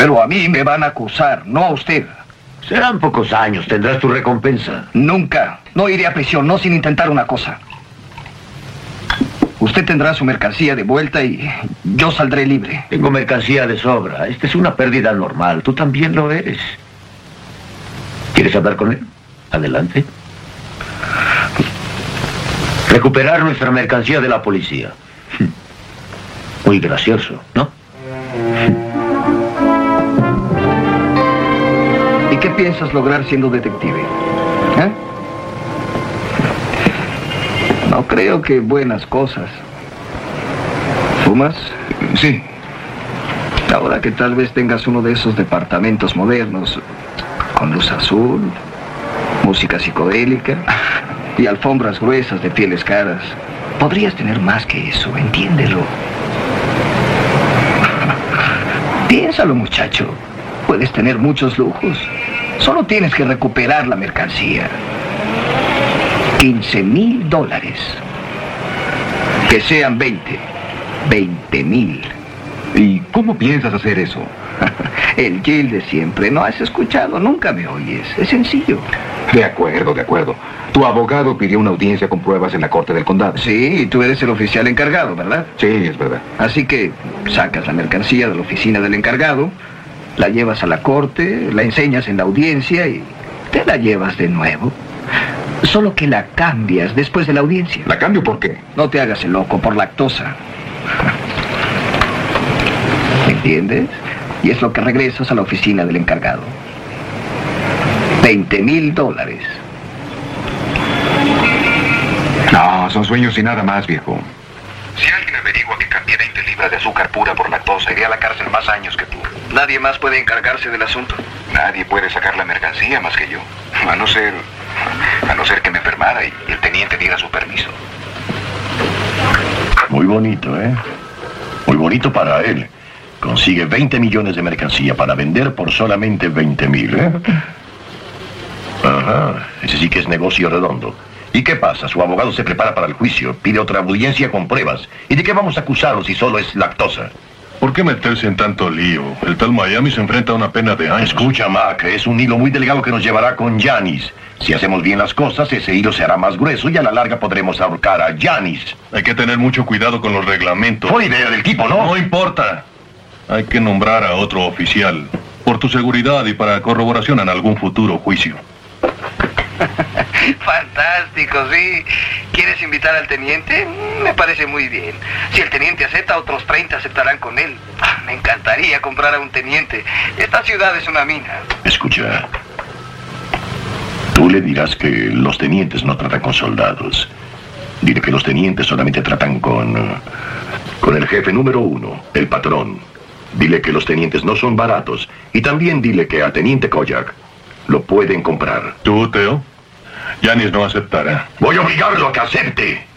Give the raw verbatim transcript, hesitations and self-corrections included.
Pero a mí me van a acusar, no a usted. Serán pocos años, tendrás tu recompensa. Nunca. No iré a prisión, no sin intentar una cosa. Usted tendrá su mercancía de vuelta y yo saldré libre. Tengo mercancía de sobra. Esta es una pérdida normal. Tú también lo eres. ¿Quieres hablar con él? Adelante. Recuperar nuestra mercancía de la policía. Muy gracioso, ¿no? ¿Y qué piensas lograr siendo detective? ¿Eh? No creo que buenas cosas. ¿Fumas? Sí. Ahora que tal vez tengas uno de esos departamentos modernos, con luz azul, música psicodélica y alfombras gruesas de pieles caras, podrías tener más que eso, entiéndelo. Piénsalo, muchacho. Puedes tener muchos lujos. Solo tienes que recuperar la mercancía. quince mil dólares. Que sean veinte. veinte mil. ¿Y cómo piensas hacer eso? El Jill de siempre. No has escuchado, nunca me oyes. Es sencillo. De acuerdo, de acuerdo. Tu abogado pidió una audiencia con pruebas en la corte del condado. Sí, y tú eres el oficial encargado, ¿verdad? Sí, es verdad. Así que sacas la mercancía de la oficina del encargado, la llevas a la corte, la enseñas en la audiencia y te la llevas de nuevo. Solo que la cambias después de la audiencia. ¿La cambio por qué? No te hagas el loco, por lactosa. ¿Me entiendes? Y es lo que regresas a la oficina del encargado. veinte mil dólares. No, son sueños y nada más, viejo. Si alguien averigua que cambié veinte libras de azúcar pura por lactosa, iré a la cárcel más años que tú. ¿Nadie más puede encargarse del asunto? Nadie puede sacar la mercancía más que yo. A no ser... A no ser que me enfermara y el teniente diera su permiso. Muy bonito, ¿eh? Muy bonito para él. Consigue veinte millones de mercancía para vender por solamente veinte mil, ¿eh? Ajá, ese sí que es negocio redondo. ¿Y qué pasa? Su abogado se prepara para el juicio, pide otra audiencia con pruebas. ¿Y de qué vamos a acusarlo si solo es lactosa? ¿Por qué meterse en tanto lío? El tal Miami se enfrenta a una pena de años. Escucha, Mac, es un hilo muy delgado que nos llevará con Janis. Si hacemos bien las cosas, ese hilo se hará más grueso y a la larga podremos ahorcar a Janis. Hay que tener mucho cuidado con los reglamentos. Fue idea del tipo, ¿no? No importa. Hay que nombrar a otro oficial. Por tu seguridad y para corroboración en algún futuro juicio. Fantástico, sí. ¿Quieres invitar al teniente? Me parece muy bien. Si el teniente acepta, otros treinta aceptarán con él. Ah, me encantaría comprar a un teniente. Esta ciudad es una mina. Escucha. Tú le dirás que los tenientes no tratan con soldados. Dile que los tenientes solamente tratan con... con el jefe número uno, el patrón. Dile que los tenientes no son baratos. Y también dile que a Teniente Kojak lo pueden comprar. ¿Tú, Teo? Janis no aceptará. Voy a obligarlo a que acepte.